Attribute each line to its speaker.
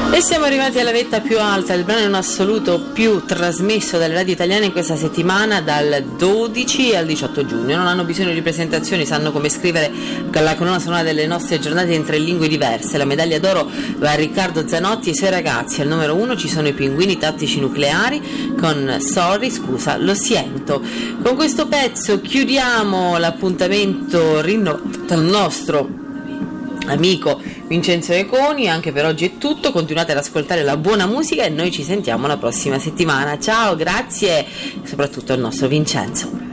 Speaker 1: E siamo arrivati alla vetta più alta, il brano in assoluto più trasmesso dalle radio italiane in questa settimana, dal 12 al 18 giugno. Non hanno bisogno di presentazioni, sanno come scrivere la colonna sonora delle nostre giornate in 3 lingue diverse. La medaglia d'oro va a Riccardo Zanotti e i suoi ragazzi. Al numero 1 ci sono i Pinguini Tattici Nucleari con Sorry, scusa, lo siento. Con questo pezzo chiudiamo l'appuntamento rinnovato dal nostro amico Vincenzo Econi. Anche per oggi è tutto, continuate ad ascoltare la buona musica e noi ci sentiamo la prossima settimana. Ciao, grazie soprattutto al nostro Vincenzo.